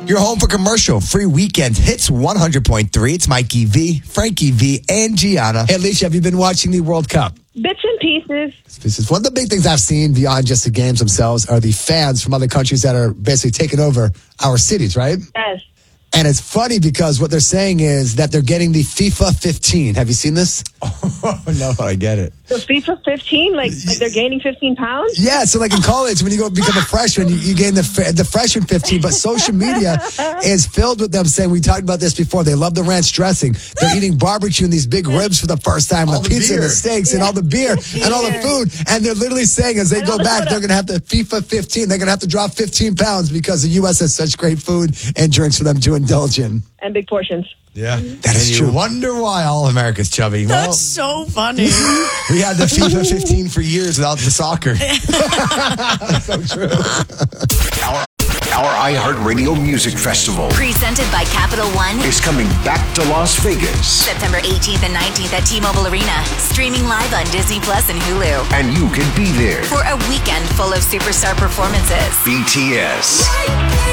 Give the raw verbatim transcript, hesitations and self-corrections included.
You're home for commercial free weekend hits one hundred point three. It's Mikey V, Frankie V, and Gianna. Hey, Alicia, have you been watching the World Cup? Bits and pieces. This is one of the big things I've seen beyond just the games themselves are the fans from other countries that are basically taking over our cities, right? Yes. And it's funny because what they're saying is that they're getting the FIFA fifteen. Have you seen this? Oh, no, I get it. So FIFA fifteen, like, like they're gaining fifteen pounds? Yeah, so like in college, when you go become a freshman, you, you gain the the freshman fifteen. But social media is filled with them saying, we talked about this before, they love the ranch dressing. They're eating barbecue and these big ribs for the first time, All the the pizza beer. and the steaks and all the beer and all the food. And they're literally saying as they go back, they're going to have the FIFA fifteen. They're going to have to drop fifteen pounds because the U S has such great food and drinks for them to indulge in. And big portions. Yeah, That is and true. You wonder why all America's chubby. Well, That's so funny. we had the FIFA fifteen for years without the soccer. So true. Our, our iHeartRadio Music Festival Presented by Capital One. is coming back to Las Vegas, September eighteenth and nineteenth at T-Mobile Arena. Streaming live on Disney Plus and Hulu. and you can be there. For a weekend full of superstar performances. B T S,